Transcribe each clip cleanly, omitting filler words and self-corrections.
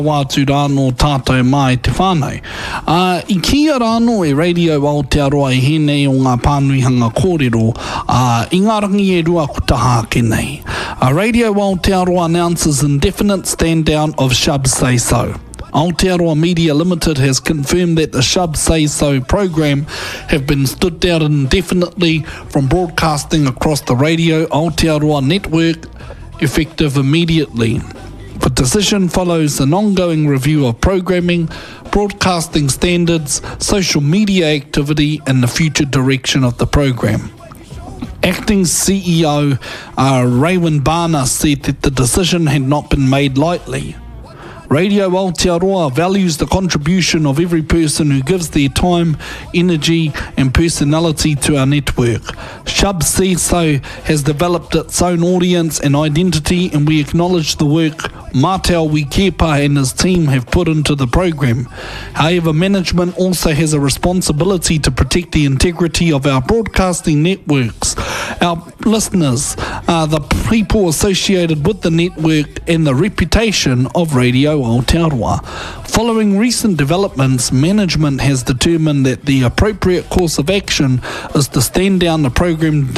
wātu rāno tātou mai te whānau. I kia rāno e Radio Aotearoa e henei o ngā pānuihanga kōrero, i ngā rangi e rua kutaha kenei. Radio Aotearoa announces indefinite stand down of Shub Say So. Aotearoa Media Limited has confirmed that the Shub Say So program have been stood down indefinitely from broadcasting across the Radio Aotearoa network, effective immediately. The decision follows an ongoing review of programming, broadcasting standards, social media activity and the future direction of the program. Acting CEO Raywin Barner said that the decision had not been made lightly. Radio Aotearoa values the contribution of every person who gives their time, energy and personality to our network. Shub Say So has developed its own audience and identity, and we acknowledge the work Martel Wikepa and his team have put into the program. However, management also has a responsibility to protect the integrity of our broadcasting networks, our listeners, the people associated with the network and the reputation of Radio Aotearoa. Following recent developments, management has determined that the appropriate course of action is to stand down the program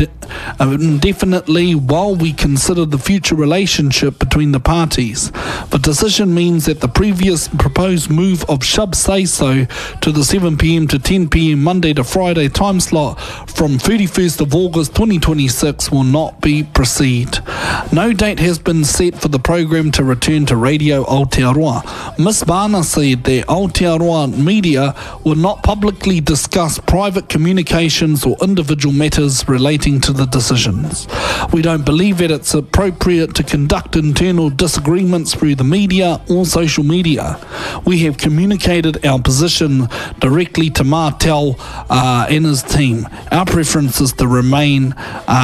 indefinitely while we consider the future relationship between the parties. The decision means that the previous proposed move of Shub Say So to the 7 p.m. to 10 p.m. Monday to Friday time slot from 31st of August 2026 will not proceed. No date has been set for the program to return to Radio Aotearoa. Ms. Barner said that Aotearoa Media will not publicly discuss private communications or individual matters relating to the decisions. We don't believe that it's appropriate to conduct internal disagreements through the media or social media. We have communicated our position directly to Martel and his team. Our preference is to remain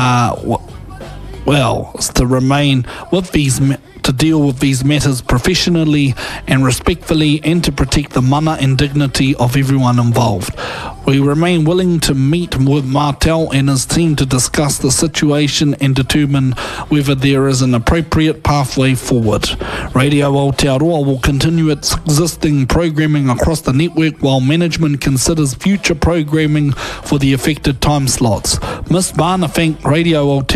to deal with these matters professionally and respectfully, and to protect the mana and dignity of everyone involved. We remain willing to meet with Martel and his team to discuss the situation and determine whether there is an appropriate pathway forward. Radio Aotearoa will continue its existing programming across the network while management considers future programming for the affected time slots. Ms. Barner thanked Radio Aotearoa